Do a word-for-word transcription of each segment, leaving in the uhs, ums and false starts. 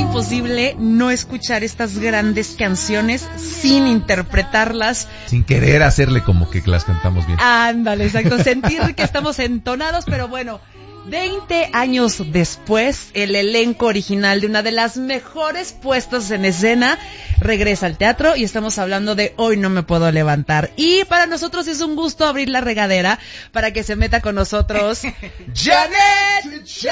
imposible no escuchar estas grandes canciones sin interpretarlas. Sin querer hacerle como que las cantamos bien. Ándale, exacto, sentir que estamos entonados, pero bueno, veinte años después, el elenco original de una de las mejores puestas en escena regresa al teatro y estamos hablando de Hoy no me puedo levantar. Y para nosotros es un gusto abrir la regadera para que se meta con nosotros Janet Chao.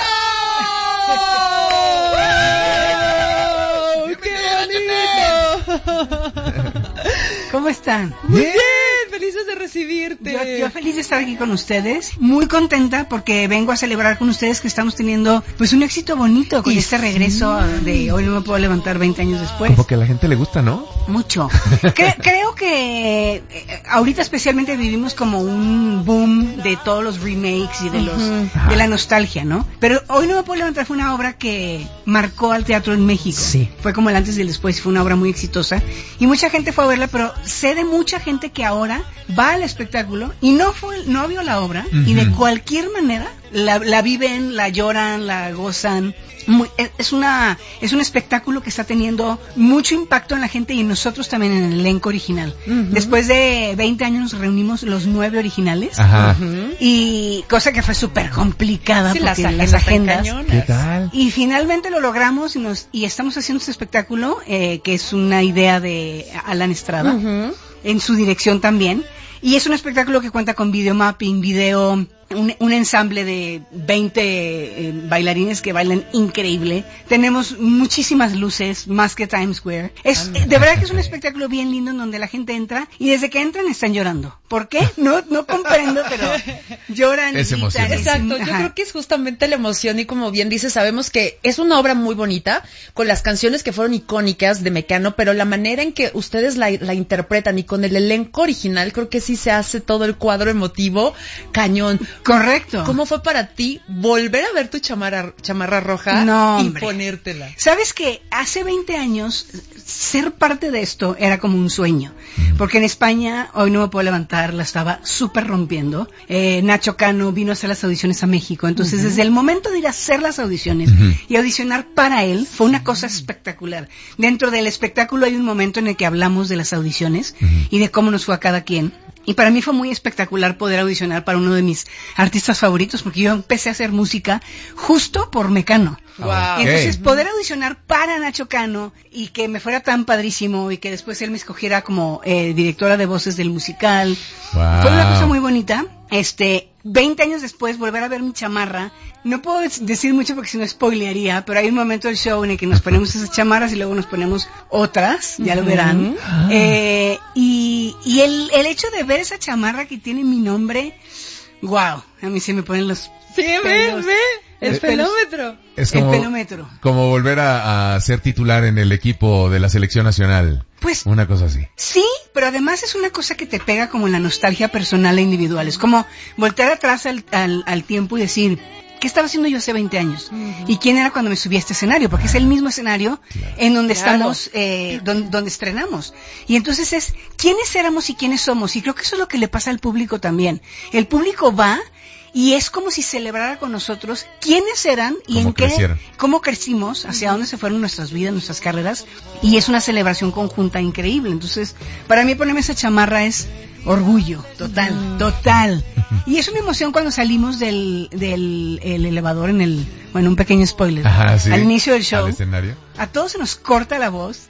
¡Qué bonito! ¿Cómo están? Muy bien, felices de recibirte. Yo, yo feliz de estar aquí con ustedes, muy contenta porque vengo a celebrar con ustedes que estamos teniendo pues un éxito bonito con y este regreso sí. de Hoy no me puedo levantar veinte años después. Como que a la gente le gusta, ¿no? Mucho. Cre- creo que eh, ahorita especialmente vivimos como un boom de todos los remakes y de los uh-huh. de la nostalgia, ¿no? Pero Hoy no me puedo levantar fue una obra que marcó al teatro en México. Sí. Fue como el antes y el después, fue una obra muy exitosa y mucha gente fue a verla, pero sé de mucha gente que ahora va al espectáculo y no fue, no vio la obra uh-huh. y de cualquier manera la, la viven, la lloran, la gozan. Muy, es una es un espectáculo que está teniendo mucho impacto en la gente y en nosotros también en el elenco original. Uh-huh. Después de veinte años nos reunimos los nueve originales. Ajá. Uh-huh. Y cosa que fue súper complicada sí, porque las, las agendas. ¿Qué tal? Y finalmente lo logramos y nos y estamos haciendo este espectáculo eh, que es una idea de Alan Estrada uh-huh. en su dirección también. Y es un espectáculo que cuenta con videomapping, video, un, un ensamble de veinte eh, bailarines que bailan increíble. Tenemos muchísimas luces, más que Times Square. Es, de verdad que es un espectáculo bien lindo en donde la gente entra y desde que entran están llorando. ¿Por qué? No, no comprendo, pero lloran. Es emoción. Exacto, yo Ajá. creo que es justamente la emoción y como bien dices, sabemos que es una obra muy bonita con las canciones que fueron icónicas de Mecano, pero la manera en que ustedes la, la interpretan y con el elenco original creo que sí se hace todo el cuadro emotivo cañón. Correcto. ¿Cómo fue para ti volver a ver tu chamarra, chamarra roja no, y hombre. ponértela? ¿Sabes qué? Hace veinte años ser parte de esto era como un sueño, porque en España Hoy no me puedo levantar la estaba súper rompiendo. Eh, Nacho Cano vino a hacer las audiciones a México, entonces uh-huh. desde el momento de ir a hacer las audiciones uh-huh. y audicionar para él fue una cosa espectacular. Dentro del espectáculo hay un momento en el que hablamos de las audiciones uh-huh. y de cómo nos fue a cada quien. Y para mí fue muy espectacular poder audicionar para uno de mis artistas favoritos, porque yo empecé a hacer música justo por Mecano. Wow. Okay. Entonces, poder audicionar para Nacho Cano y que me fuera tan padrísimo y que después él me escogiera como eh, directora de voces del musical, wow. fue una cosa muy bonita. Este, veinte años después, volver a ver mi chamarra. No puedo decir mucho porque si no spoilearía, pero hay un momento del show en el que nos ponemos esas chamarras y luego nos ponemos otras, ya lo verán. Uh-huh. Eh, y y el, el hecho de ver esa chamarra que tiene mi nombre, wow, a mí se me ponen los sí, ve, ve, el pelómetro. Es como, el pelómetro. Como volver a, a ser titular en el equipo de la selección nacional. Pues, una cosa así. Sí, pero además es una cosa que te pega como en la nostalgia personal e individual. Es como voltear atrás al, al, al tiempo y decir, ¿qué estaba haciendo yo hace veinte años? Uh-huh. ¿Y quién era cuando me subí a este escenario? Porque es el mismo escenario claro. en donde claro. estamos, eh, donde, donde estrenamos. Y entonces es, ¿quiénes éramos y quiénes somos? Y creo que eso es lo que le pasa al público también. El público va y es como si celebrara con nosotros quiénes eran y en qué, cómo crecimos, hacia dónde se fueron nuestras vidas, nuestras carreras, y es una celebración conjunta increíble. Entonces, para mí ponerme esa chamarra es orgullo, total, mm. total. Y es una emoción cuando salimos del, del el elevador en el, bueno, un pequeño spoiler, Ajá, sí. al inicio del show, al escenario. A todos se nos corta la voz,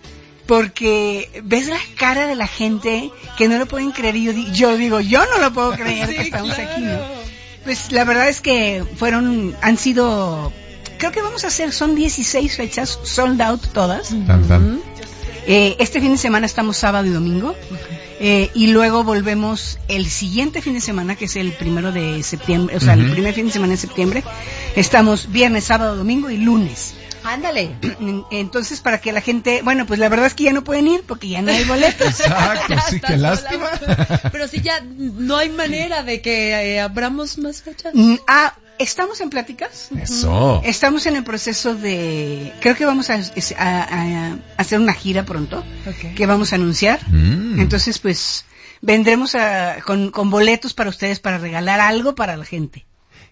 porque ves la cara de la gente que no lo pueden creer y yo, yo digo, yo no lo puedo creer sí, que estamos claro. aquí, ¿no? Pues la verdad es que fueron, han sido, creo que vamos a hacer, son dieciséis fechas, sold out todas. Uh-huh. Eh, este fin de semana estamos sábado y domingo. Eh, y luego volvemos el siguiente fin de semana, que es el primero de septiembre, o sea, uh-huh. el primer fin de semana de septiembre. Estamos viernes, sábado, domingo y lunes. Ándale. Entonces, para que la gente, bueno, pues la verdad es que ya no pueden ir porque ya no hay boletos. Exacto, sí, qué lástima. Pero sí, ya no hay manera de que eh, abramos más fechas. Ah, estamos en pláticas. Eso. Estamos en el proceso de, creo que vamos a, a, a hacer una gira pronto, okay. que vamos a anunciar. Mm. Entonces, pues, vendremos a, con, con boletos para ustedes para regalar algo para la gente.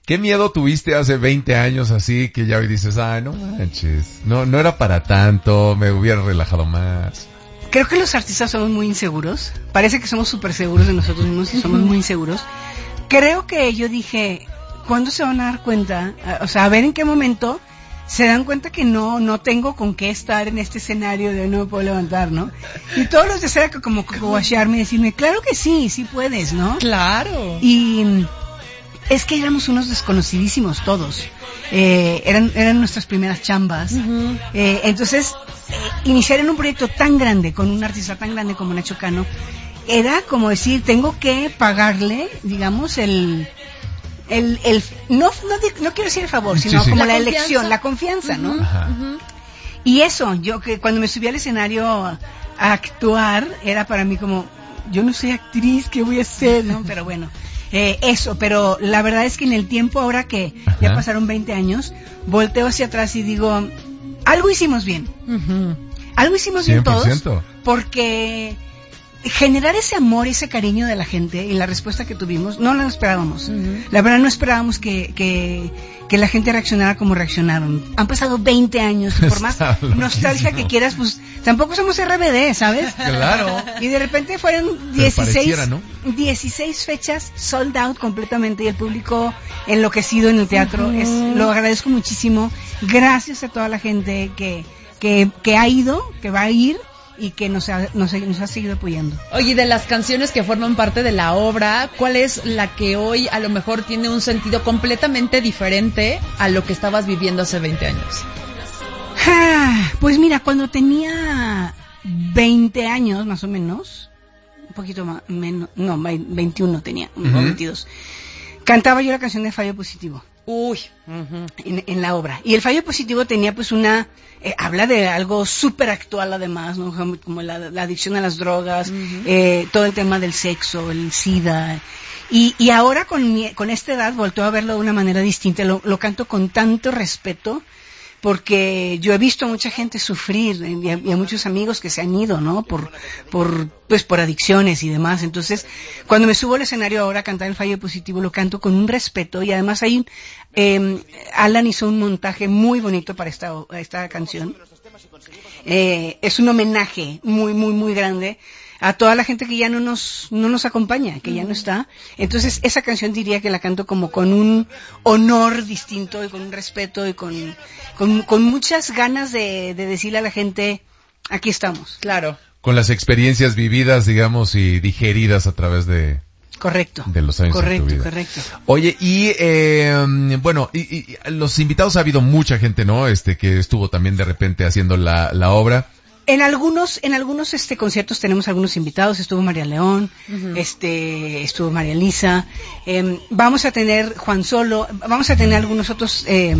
¿Qué miedo tuviste hace veinte años así que ya hoy dices, ay, no manches, no, no era para tanto, me hubiera relajado más? Creo que los artistas somos muy inseguros. Parece que somos súper seguros de nosotros mismos y somos muy inseguros. Creo que yo dije, ¿cuándo se van a dar cuenta? O sea, a ver en qué momento se dan cuenta que no no tengo con qué estar en este escenario de no me puedo levantar, ¿no? Y todos los de cerca como coachearme y decirme, claro que sí, sí puedes, ¿no? Claro. Y es que éramos unos desconocidísimos todos. Eh, eran eran nuestras primeras chambas. Uh-huh. Eh, entonces, eh, iniciar en un proyecto tan grande, con un artista tan grande como Nacho Cano, era como decir, tengo que pagarle, digamos, el... el, el no, no no quiero decir el favor, sino sí, sí. como la, la elección, la confianza, ¿no? Uh-huh. Y eso, yo que cuando me subí al escenario a, a actuar, era para mí como, yo no soy actriz, ¿qué voy a hacer? ¿No? Pero bueno, eh, eso, pero la verdad es que en el tiempo, ahora que Ajá. ya pasaron veinte años, volteo hacia atrás y digo, algo hicimos bien. Uh-huh. Algo hicimos bien todos, porque generar ese amor, ese cariño de la gente y la respuesta que tuvimos, no lo esperábamos. Uh-huh. La verdad no esperábamos que, que, que la gente reaccionara como reaccionaron. Han pasado veinte años, y por más nostalgia que quieras, pues tampoco somos R B D, ¿sabes? Claro. Y de repente fueron dieciséis, ¿no? dieciséis fechas sold out completamente y el público enloquecido en el teatro. Uh-huh. Es, lo agradezco muchísimo. Gracias a toda la gente que, que, que ha ido, que va a ir, y que nos ha, nos, nos ha seguido apoyando. Oye, de las canciones que forman parte de la obra, ¿cuál es la que hoy a lo mejor tiene un sentido completamente diferente a lo que estabas viviendo hace veinte años? Ah, pues mira, cuando tenía veinte años más o menos, un poquito más, menos, no, veintiuno tenía, uh-huh. veintidós, cantaba yo la canción de Fallo Positivo. Uy, uh-huh. en, en la obra. Y el Fallo Positivo tenía pues una, eh, habla de algo súper actual además, ¿no? Como, como la, la adicción a las drogas, uh-huh. eh, todo el tema del sexo, el SIDA. Y, y ahora con, mi, con esta edad volteo a verlo de una manera distinta, lo, lo canto con tanto respeto, porque yo he visto a mucha gente sufrir y a, y a muchos amigos que se han ido, ¿no? Por, por, pues por adicciones y demás. Entonces, cuando me subo al escenario ahora a cantar el Fallo Positivo, lo canto con un respeto y además hay un, eh, Alan hizo un montaje muy bonito para esta, esta canción. Eh, es un homenaje muy, muy, muy grande a toda la gente que ya no nos no nos acompaña, que ya no está. Entonces esa canción diría que la canto como con un honor distinto y con un respeto y con con, con muchas ganas de, de decirle a la gente, aquí estamos. Claro. Con las experiencias vividas, digamos, y digeridas a través de... Correcto. De los años correcto, de tu vida. Correcto. Oye, y eh, bueno, y, y los invitados, ha habido mucha gente, ¿no? Este que estuvo también de repente haciendo la, la obra. En algunos, en algunos este conciertos tenemos algunos invitados, estuvo María León, uh-huh. este, estuvo María Elisa, eh, vamos a tener Juan Solo, vamos a tener algunos otros eh,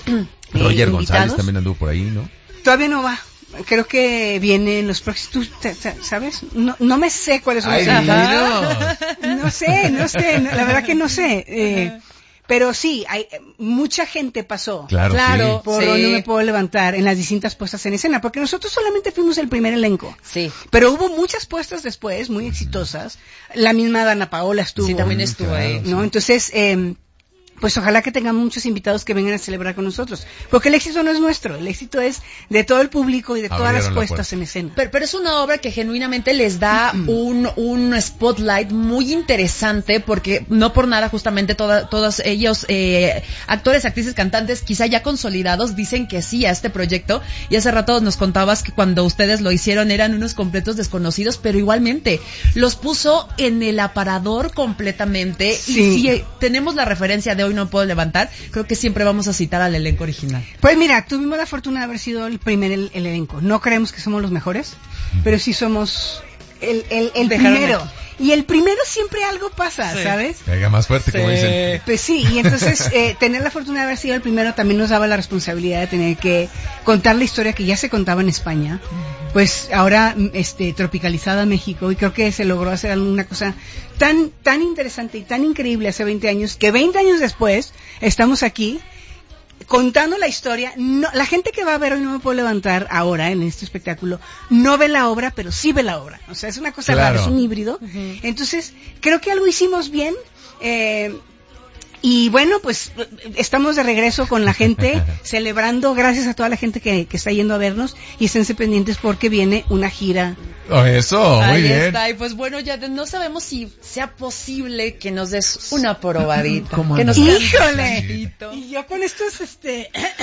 Roger eh, González también anduvo por ahí, ¿no? Todavía no va. Creo que viene en los próximos, ¿tú sabes? No, no me sé cuáles son los invitados. No. no sé, no sé, no, la verdad que no sé. Eh, Pero sí, hay mucha gente pasó. Claro, claro sí. por sí. No me puedo levantar en las distintas puestas en escena, porque nosotros solamente fuimos el primer elenco. Sí. Pero hubo muchas puestas después, muy exitosas. La misma Dana Paola estuvo. Sí, también estuvo claro, ahí. ¿No? Sí. Entonces, eh, pues ojalá que tengamos muchos invitados que vengan a celebrar con nosotros. Porque el éxito no es nuestro, el éxito es de todo el público y de todas Abrieron las la puestas puerta. en escena. Pero, pero es una obra que genuinamente les da un, un spotlight muy interesante, porque no por nada justamente toda, todos ellos, eh, actores, actrices, cantantes, quizá ya consolidados, dicen que sí a este proyecto. Y hace rato nos contabas que cuando ustedes lo hicieron eran unos completos desconocidos, pero igualmente los puso en el aparador completamente. Sí. Y si eh, tenemos la referencia de Hoy No Puedo Levantar, creo que siempre vamos a citar al elenco original. Pues mira, tuvimos la fortuna de haber sido el primer el, el elenco. No creemos que somos los mejores, pero sí somos el, el, el primero. Y el primero siempre algo pasa, sí. ¿Sabes? Pega más fuerte, sí. Como dicen. Pues sí, y entonces eh, tener la fortuna de haber sido el primero también nos daba la responsabilidad de tener que contar la historia que ya se contaba en España, pues ahora este tropicalizada a México, y creo que se logró hacer una cosa tan tan interesante y tan increíble hace veinte años, que veinte años después estamos aquí contando la historia. No, la gente que va a ver Hoy No Me Puedo Levantar ahora en este espectáculo no ve la obra, pero sí ve la obra. O sea, es una cosa claro. rara, es un híbrido. Uh-huh. Entonces, creo que algo hicimos bien. Eh, Y bueno, pues estamos de regreso con la gente, celebrando, gracias a toda la gente que, que está yendo a vernos, y esténse pendientes porque viene una gira. Oh, eso, muy Ahí bien. está, y pues bueno, ya de- no sabemos si sea posible que nos des una probadita. ¿Cómo Que no? nos cantes ¡Híjole! tantito. Y yo con estos, este...